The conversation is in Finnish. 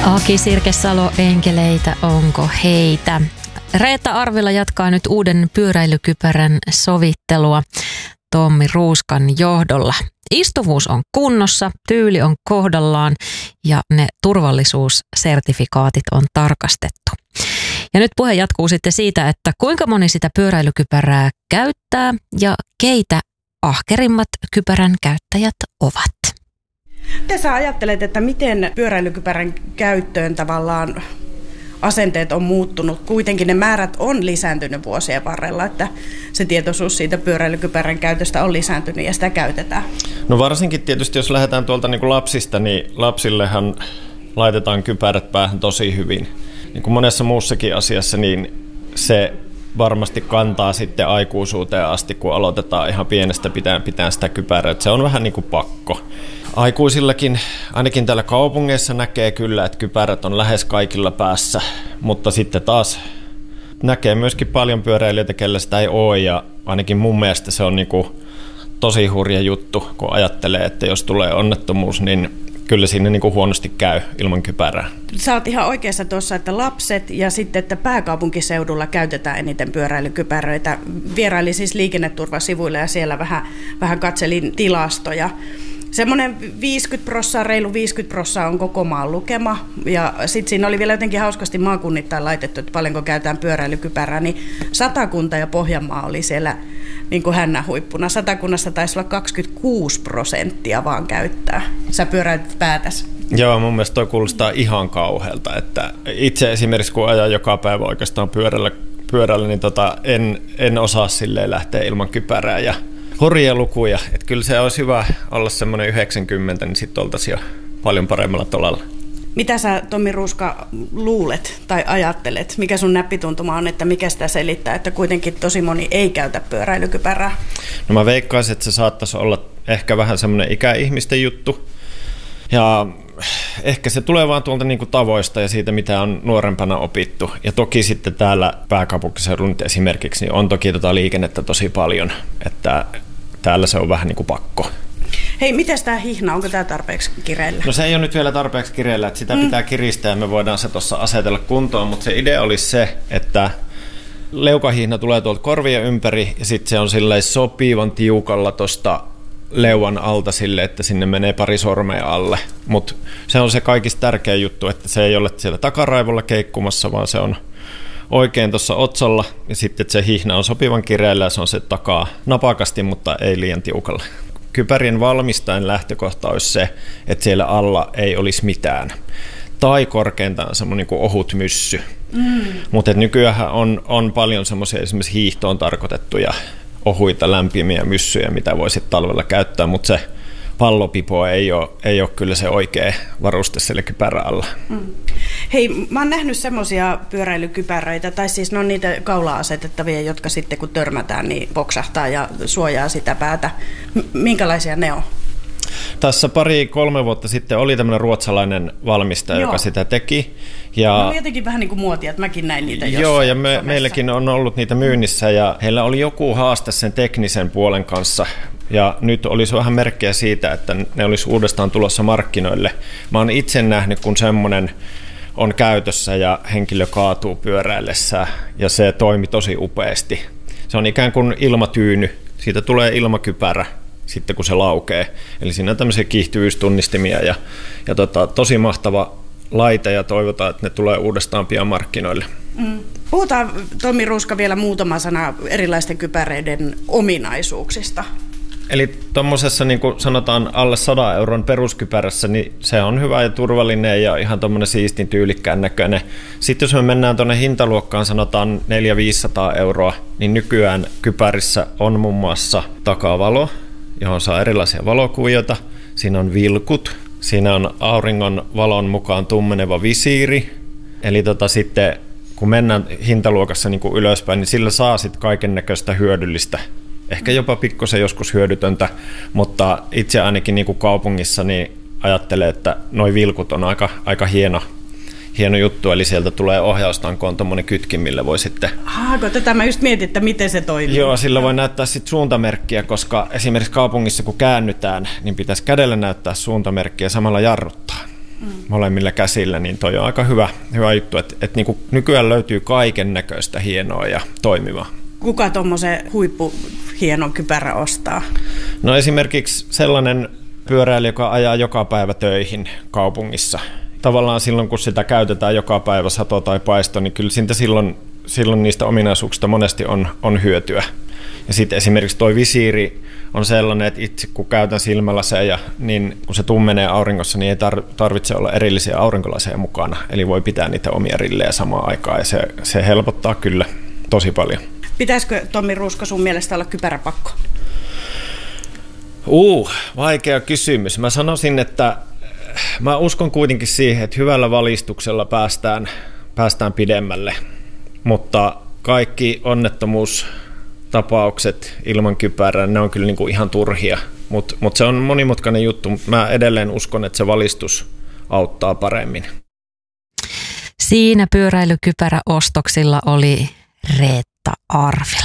Aki Sirkesalo, enkeleitä, onko heitä? Reetta Arvila jatkaa nyt uuden pyöräilykypärän sovittelua Tommi Ruuskan johdolla. Istuvuus on kunnossa, tyyli on kohdallaan ja ne turvallisuussertifikaatit on tarkastettu. Ja nyt puhe jatkuu sitten siitä, että kuinka moni sitä pyöräilykypärää käyttää ja keitä ahkerimmat kypärän käyttäjät ovat. Miten sä ajattelet, että miten pyöräilykypärän käyttöön tavallaan asenteet on muuttunut? Kuitenkin ne määrät on lisääntynyt vuosien varrella, että se tietoisuus siitä pyöräilykypärän käytöstä on lisääntynyt ja sitä käytetään. No varsinkin tietysti, jos lähdetään tuolta niin kuin lapsista, niin lapsillehan laitetaan kypärät päähän tosi hyvin. Niin kuin monessa muussakin asiassa, niin se varmasti kantaa sitten aikuisuuteen asti, kun aloitetaan ihan pienestä pitää sitä kypärää. Se on vähän niin kuin pakko. Aikuisillakin, ainakin täällä kaupungeissa näkee kyllä, että kypärät on lähes kaikilla päässä, mutta sitten taas näkee myöskin paljon pyöräilijöitä, kellä sitä ei ole, ja ainakin mun mielestä se on niin kuin tosi hurja juttu, kun ajattelee, että jos tulee onnettomuus, niin kyllä siinä niin kuin huonosti käy ilman kypärää. Sä oot ihan oikeassa tuossa, että lapset ja sitten, että pääkaupunkiseudulla käytetään eniten pyöräilykypäröitä. Vierailin siis liikenneturvasivuille ja siellä vähän katselin tilastoja. Semmoinen reilu 50% on koko maan lukema, ja sitten siinä oli vielä jotenkin hauskasti maakunnittain laitettu, että paljonko käytetään pyöräilykypärää, niin Satakunta ja Pohjanmaa oli siellä niin kuin hännänhuippuna. Satakunnassa taisi olla 26% vaan käyttää. Sä pyöräilet päätäsi. Joo, mun mielestä toi kuulostaa ihan kauhealta, että itse esimerkiksi kun ajan joka päivä oikeastaan pyörällä niin en osaa silleen lähteä ilman kypärää ja hurjia lukuja. Että kyllä se olisi hyvä olla semmoinen 90, niin sitten oltaisiin jo paljon paremmalla tolalla. Mitä sä, Tommi Ruuska, luulet tai ajattelet? Mikä sun näppituntuma on, että mikä sitä selittää, että kuitenkin tosi moni ei käytä pyöräilykypärää? No mä veikkaisin, että se saattaisi olla ehkä vähän semmoinen ikäihmisten juttu. Ja ehkä se tulee vaan tuolta niin kuin tavoista ja siitä, mitä on nuorempana opittu. Ja toki sitten täällä pääkaupunkiseudulla esimerkiksi niin on toki liikennettä tosi paljon, että täällä se on vähän niin kuin pakko. Hei, miten tämä hihna? Onko tämä tarpeeksi kireellä? No se ei ole nyt vielä tarpeeksi kireellä, että sitä pitää kiristää ja me voidaan se tuossa asetella kuntoon, mutta se idea olisi se, että leukahihna tulee tuolta korvien ympäri ja sitten se on silleen sopivan tiukalla tuosta leuan alta sille, että sinne menee pari sormea alle. Mutta se on se kaikista tärkein juttu, että se ei ole siellä takaraivolla keikkumassa, vaan se on oikein tuossa otsalla ja sitten että se hihna on sopivan kireellä ja se on se takaa napakasti, mutta ei liian tiukalla. Kypärien valmistajan lähtökohta olisi se, että siellä alla ei olisi mitään. Tai korkeintaan semmoinen niin ohut myssy. Mutta nykyään on paljon semmoisia esimerkiksi hiihtoon tarkoitettuja ohuita lämpimiä myssyjä, mitä voi sitten talvella käyttää, mutta se pallopipo ei ole kyllä se oikea varuste sille kypärän alla. Hei, mä oon nähnyt semmoisia pyöräilykypäröitä, tai siis ne on niitä kaulaa asetettavia, jotka sitten kun törmätään, niin poksahtaa ja suojaa sitä päätä. Minkälaisia ne on? Tässä 2-3 vuotta sitten oli tämmöinen ruotsalainen valmistaja, joka sitä teki. Ja no jotenkin vähän niin kuin muotia, että mäkin näin niitä jossain. Joo, ja meilläkin on ollut niitä myynnissä, ja heillä oli joku haaste sen teknisen puolen kanssa. Ja nyt olisi vähän merkkejä siitä, että ne olisi uudestaan tulossa markkinoille. Mä oon itse nähnyt, kun semmoinen on käytössä ja henkilö kaatuu pyöräillessään, ja se toimi tosi upeasti. Se on ikään kuin ilmatyyny, siitä tulee ilmakypärä sitten kun se laukee. Eli siinä on tämmöisiä kiihtyvyystunnistimia ja tosi mahtava laite ja toivotaan, että ne tulee uudestaan pian markkinoille. Puhutaan, Tommi Ruuska, vielä muutama sana erilaisten kypäreiden ominaisuuksista. Eli tuommoisessa, niin kuin sanotaan, alle 100 euron peruskypärässä, niin se on hyvä ja turvallinen ja ihan tuommoinen siistin tyylikkään näköinen. Sitten jos me mennään tuonne hintaluokkaan, sanotaan 400-500 euroa, niin nykyään kypärissä on muun muassa takavalo, johon saa erilaisia valokuvioita. Siinä on vilkut, siinä on auringon valon mukaan tummeneva visiiri. Eli sitten kun mennään hintaluokassa niin kuin ylöspäin, niin sillä saa sitten kaiken näköistä hyödyllistä. Ehkä jopa pikkusen joskus hyödytöntä, mutta itse ainakin niin kuin kaupungissa niin ajattelen, että noi vilkut on aika hieno juttu, eli sieltä tulee ohjaustankoon tuommoinen kytkin, millä voi sitten... Tätä mä just mietin, että miten se toimii. Joo, sillä voi näyttää sitten suuntamerkkiä, koska esimerkiksi kaupungissa kun käännytään, niin pitäisi kädellä näyttää suuntamerkkiä ja samalla jarruttaa. molemmilla käsillä, niin toi on aika hyvä juttu, että niin kuin nykyään löytyy kaiken näköistä hienoa ja toimivaa. Kuka tuommoisen huippuhienon kypärä ostaa? No esimerkiksi sellainen pyöräilijä, joka ajaa joka päivä töihin kaupungissa. Tavallaan silloin, kun sitä käytetään joka päivä sato tai paisto, niin kyllä siitä silloin niistä ominaisuuksista monesti on hyötyä. Ja sitten esimerkiksi tuo visiiri on sellainen, että itse kun käytän silmälaseja, niin kun se tummenee auringossa, niin ei tarvitse olla erillisiä aurinkolaseja mukana. Eli voi pitää niitä omia rillejä samaan aikaan ja se helpottaa kyllä tosi paljon. Pitäisikö, Tommi Ruuska, sun mielestä olla kypäräpakko? Vaikea kysymys. Mä sanoisin, että mä uskon kuitenkin siihen, että hyvällä valistuksella päästään pidemmälle, mutta kaikki onnettomuustapaukset ilman kypärää, ne on kyllä niin kuin ihan turhia, mutta se on monimutkainen juttu, mutta mä edelleen uskon, että se valistus auttaa paremmin. Siinä pyöräilykypäräostoksilla oli Reetta Arvila.